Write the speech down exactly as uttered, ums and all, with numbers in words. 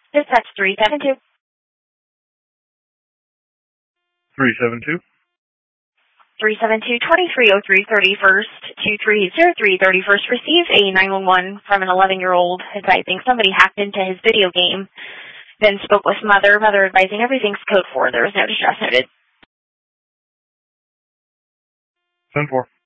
Dispatch three seven two. three seven two. three seven two, two three zero three, thirty-first, two three zero three, thirty-first. Receive a nine one one from an eleven-year-old advising somebody hacked into his video game, then spoke with mother, mother advising everything's code four. There was no distress noted. ten four.